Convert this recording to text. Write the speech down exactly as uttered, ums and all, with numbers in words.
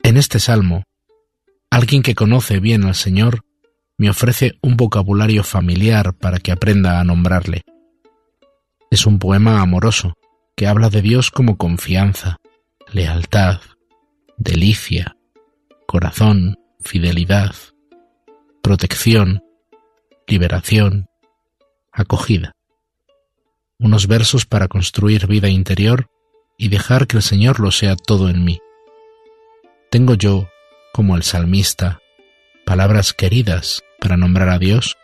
En este salmo, alguien que conoce bien al Señor me ofrece un vocabulario familiar para que aprenda a nombrarle. Es un poema amoroso que habla de Dios como confianza, lealtad, delicia, corazón, fidelidad, protección, liberación, acogida. Unos versos para construir vida interior y dejar que el Señor lo sea todo en mí. Tengo yo, como el salmista, palabras queridas para nombrar a Dios.